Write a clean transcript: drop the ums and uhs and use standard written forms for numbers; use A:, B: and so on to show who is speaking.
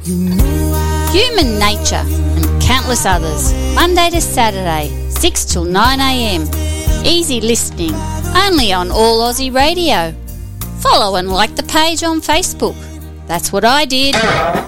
A: Human Nature and countless others, Monday to Saturday, 6 till 9 a.m. Easy listening, only on All Aussie Radio. Follow and like the page on Facebook. That's what I did.